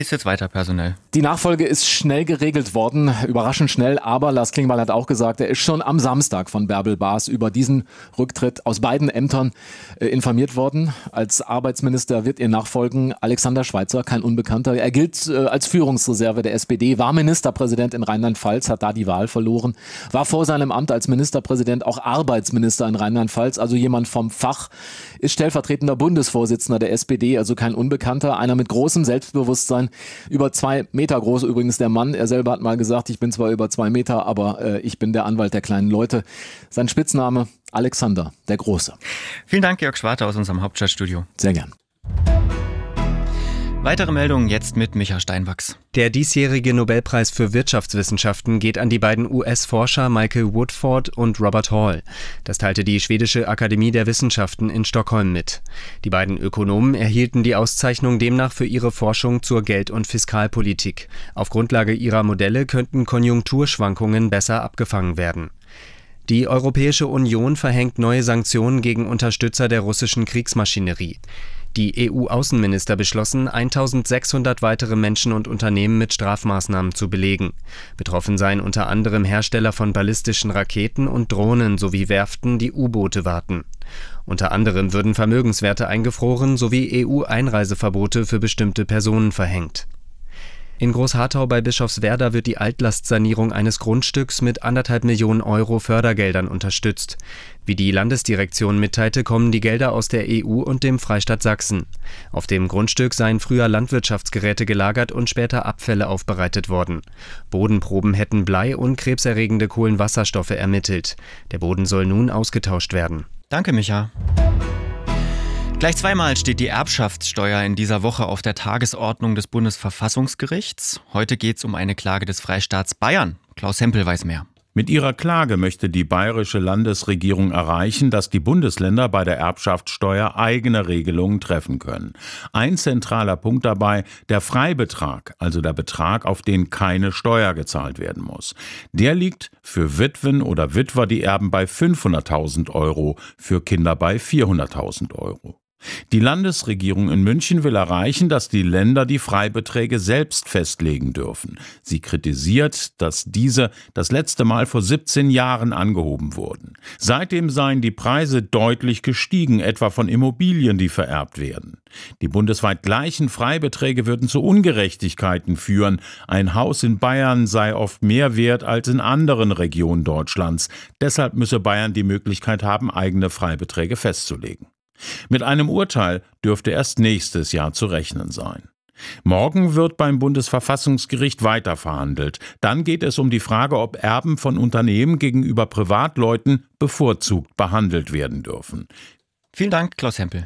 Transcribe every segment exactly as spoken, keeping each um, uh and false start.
Ist jetzt weiter personell. Die Nachfolge ist schnell geregelt worden, überraschend schnell, aber Lars Klingbeil hat auch gesagt, er ist schon am Samstag von Bärbel Baas über diesen Rücktritt aus beiden Ämtern äh, informiert worden. Als Arbeitsminister wird ihr nachfolgen Alexander Schweitzer, kein Unbekannter. Er gilt äh, als Führungsreserve der S P D, war Ministerpräsident in Rheinland-Pfalz, hat da die Wahl verloren, war vor seinem Amt als Ministerpräsident auch Arbeitsminister in Rheinland-Pfalz, also jemand vom Fach, ist stellvertretender Bundesvorsitzender der S P D, also kein Unbekannter, einer mit großem Selbstbewusstsein. Über zwei Meter groß übrigens der Mann. Er selber hat mal gesagt, ich bin zwar über zwei Meter, aber äh, ich bin der Anwalt der kleinen Leute. Sein Spitzname Alexander der Große. Vielen Dank, Georg Schwarte aus unserem Hauptstadtstudio. Sehr gern. Weitere Meldungen jetzt mit Micha Steinwachs. Der diesjährige Nobelpreis für Wirtschaftswissenschaften geht an die beiden U S-Forscher Michael Woodford und Robert Hall. Das teilte die Schwedische Akademie der Wissenschaften in Stockholm mit. Die beiden Ökonomen erhielten die Auszeichnung demnach für ihre Forschung zur Geld- und Fiskalpolitik. Auf Grundlage ihrer Modelle könnten Konjunkturschwankungen besser abgefangen werden. Die Europäische Union verhängt neue Sanktionen gegen Unterstützer der russischen Kriegsmaschinerie. Die E U-Außenminister beschlossen, eintausendsechshundert weitere Menschen und Unternehmen mit Strafmaßnahmen zu belegen. Betroffen seien unter anderem Hersteller von ballistischen Raketen und Drohnen sowie Werften, die U-Boote warten. Unter anderem würden Vermögenswerte eingefroren sowie E U-Einreiseverbote für bestimmte Personen verhängt. In Großharthau bei Bischofswerda wird die Altlastsanierung eines Grundstücks mit anderthalb Millionen Euro Fördergeldern unterstützt. Wie die Landesdirektion mitteilte, kommen die Gelder aus der E U und dem Freistaat Sachsen. Auf dem Grundstück seien früher Landwirtschaftsgeräte gelagert und später Abfälle aufbereitet worden. Bodenproben hätten Blei und krebserregende Kohlenwasserstoffe ermittelt. Der Boden soll nun ausgetauscht werden. Danke, Micha. Gleich zweimal steht die Erbschaftssteuer in dieser Woche auf der Tagesordnung des Bundesverfassungsgerichts. Heute geht es um eine Klage des Freistaats Bayern. Klaus Hempel weiß mehr. Mit ihrer Klage möchte die bayerische Landesregierung erreichen, dass die Bundesländer bei der Erbschaftssteuer eigene Regelungen treffen können. Ein zentraler Punkt dabei, der Freibetrag, also der Betrag, auf den keine Steuer gezahlt werden muss. Der liegt für Witwen oder Witwer, die erben, bei fünfhunderttausend Euro, für Kinder bei vierhunderttausend Euro. Die Landesregierung in München will erreichen, dass die Länder die Freibeträge selbst festlegen dürfen. Sie kritisiert, dass diese das letzte Mal vor siebzehn Jahren angehoben wurden. Seitdem seien die Preise deutlich gestiegen, etwa von Immobilien, die vererbt werden. Die bundesweit gleichen Freibeträge würden zu Ungerechtigkeiten führen. Ein Haus in Bayern sei oft mehr wert als in anderen Regionen Deutschlands. Deshalb müsse Bayern die Möglichkeit haben, eigene Freibeträge festzulegen. Mit einem Urteil dürfte erst nächstes Jahr zu rechnen sein. Morgen wird beim Bundesverfassungsgericht weiter verhandelt. Dann geht es um die Frage, ob Erben von Unternehmen gegenüber Privatleuten bevorzugt behandelt werden dürfen. Vielen Dank, Klaus Hempel.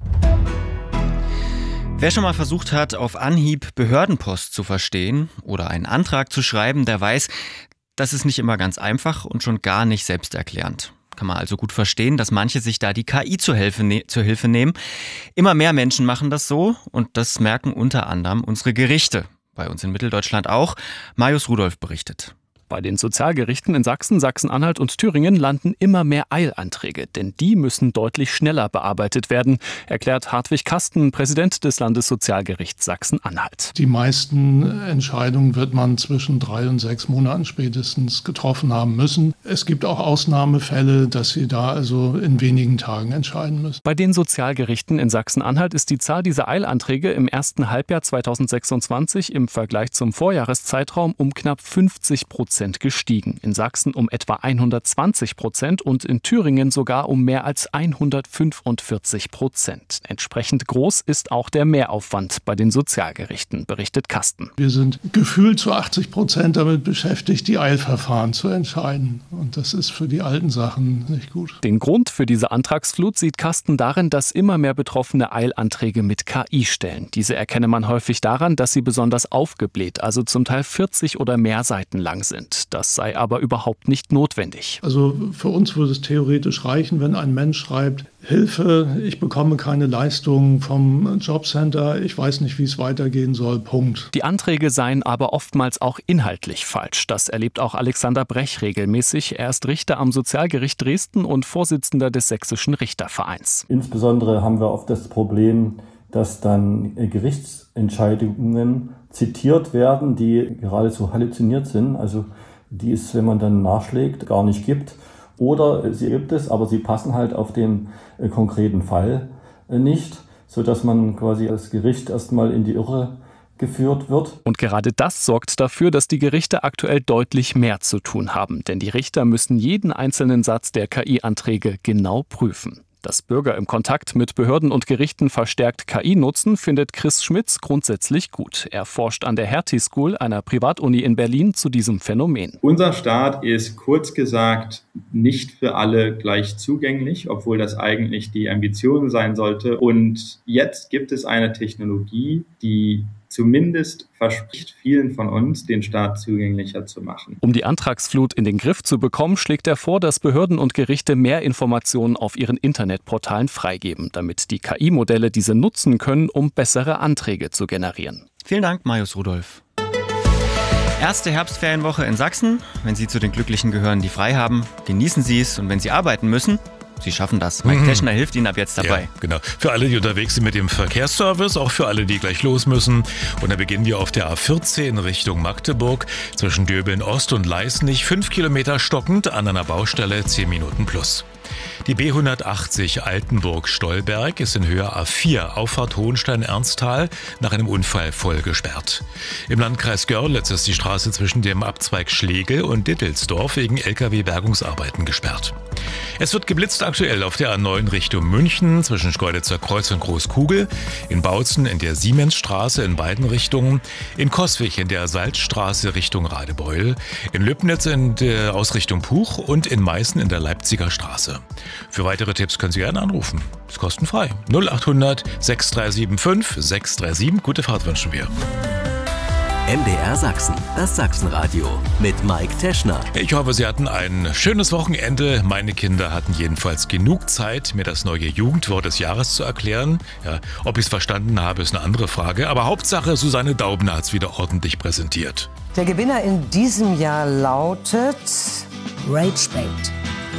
Wer schon mal versucht hat, auf Anhieb Behördenpost zu verstehen oder einen Antrag zu schreiben, der weiß, das ist nicht immer ganz einfach und schon gar nicht selbsterklärend. Kann man also gut verstehen, dass manche sich da die K I zur Hilfe, ne- zur Hilfe nehmen. Immer mehr Menschen machen das so und das merken unter anderem unsere Gerichte. Bei uns in Mitteldeutschland auch. Marius Rudolph berichtet. Bei den Sozialgerichten in Sachsen, Sachsen-Anhalt und Thüringen landen immer mehr Eilanträge, denn die müssen deutlich schneller bearbeitet werden, erklärt Hartwig Kasten, Präsident des Landessozialgerichts Sachsen-Anhalt. Die meisten Entscheidungen wird man zwischen drei und sechs Monaten spätestens getroffen haben müssen. Es gibt auch Ausnahmefälle, dass Sie da also in wenigen Tagen entscheiden müssen. Bei den Sozialgerichten in Sachsen-Anhalt ist die Zahl dieser Eilanträge im ersten Halbjahr zweitausendsechsundzwanzig im Vergleich zum Vorjahreszeitraum um knapp fünfzig Prozent gestiegen. In Sachsen um etwa hundertzwanzig Prozent und in Thüringen sogar um mehr als hundertfünfundvierzig Prozent. Entsprechend groß ist auch der Mehraufwand bei den Sozialgerichten, berichtet Kasten. Wir sind gefühlt zu achtzig Prozent damit beschäftigt, die Eilverfahren zu entscheiden. Und das ist für die alten Sachen nicht gut. Den Grund für diese Antragsflut sieht Kasten darin, dass immer mehr Betroffene Eilanträge mit K I stellen. Diese erkenne man häufig daran, dass sie besonders aufgebläht, also zum Teil vierzig oder mehr Seiten lang sind. Das sei aber überhaupt nicht notwendig. Also für uns würde es theoretisch reichen, wenn ein Mensch schreibt, Hilfe, ich bekomme keine Leistung vom Jobcenter, ich weiß nicht, wie es weitergehen soll, Punkt. Die Anträge seien aber oftmals auch inhaltlich falsch. Das erlebt auch Alexander Brech regelmäßig. Er ist Richter am Sozialgericht Dresden und Vorsitzender des Sächsischen Richtervereins. Insbesondere haben wir oft das Problem, dass dann Gerichtsentscheidungen zitiert werden, die geradezu halluziniert sind, also die es, wenn man dann nachschlägt, gar nicht gibt. Oder sie gibt es, aber sie passen halt auf den äh, konkreten Fall äh, nicht, sodass man quasi das Gericht erstmal in die Irre geführt wird. Und gerade das sorgt dafür, dass die Gerichte aktuell deutlich mehr zu tun haben. Denn die Richter müssen jeden einzelnen Satz der K I-Anträge genau prüfen. Dass Bürger im Kontakt mit Behörden und Gerichten verstärkt K I nutzen, findet Chris Schmitz grundsätzlich gut. Er forscht an der Hertie School, einer Privatuni in Berlin, zu diesem Phänomen. Unser Staat ist kurz gesagt nicht für alle gleich zugänglich, obwohl das eigentlich die Ambition sein sollte. Und jetzt gibt es eine Technologie, die zumindest verspricht vielen von uns, den Staat zugänglicher zu machen. Um die Antragsflut in den Griff zu bekommen, schlägt er vor, dass Behörden und Gerichte mehr Informationen auf ihren Internetportalen freigeben, damit die K I-Modelle diese nutzen können, um bessere Anträge zu generieren. Vielen Dank, Marius Rudolph. Erste Herbstferienwoche in Sachsen. Wenn Sie zu den Glücklichen gehören, die frei haben, genießen Sie es. Und wenn Sie arbeiten müssen, Sie schaffen das. Mike mhm. Teschner hilft Ihnen ab jetzt dabei. Ja, genau. Für alle, die unterwegs sind mit dem Verkehrsservice, auch für alle, die gleich los müssen. Und da beginnen wir auf der A vierzehn Richtung Magdeburg, zwischen Döbeln Ost und Leisnig. Fünf Kilometer stockend, an einer Baustelle zehn Minuten plus. Die B hundertachtzig Altenburg-Stolberg ist in Höhe A vier, Auffahrt Hohenstein-Ernsthal, nach einem Unfall voll gesperrt. Im Landkreis Görlitz ist die Straße zwischen dem Abzweig Schlegel und Dittelsdorf wegen L K W-Bergungsarbeiten gesperrt. Es wird geblitzt aktuell auf der A neun Richtung München, zwischen Schkeuditzer Kreuz und Großkugel, in Bautzen in der Siemensstraße in beiden Richtungen, in Coswig in der Salzstraße Richtung Radebeul, in Lübnitz in der Ausrichtung Puch und in Meißen in der Leipziger Straße. Für weitere Tipps können Sie gerne anrufen. Ist kostenfrei. null acht hundert sechs drei sieben fünf sechs drei sieben. Gute Fahrt wünschen wir. M D R Sachsen, das Sachsenradio mit Mike Teschner. Ich hoffe, Sie hatten ein schönes Wochenende. Meine Kinder hatten jedenfalls genug Zeit, mir das neue Jugendwort des Jahres zu erklären. Ja, ob ich es verstanden habe, ist eine andere Frage. Aber Hauptsache, Susanne Daubner hat es wieder ordentlich präsentiert. Der Gewinner in diesem Jahr lautet Rage Bait.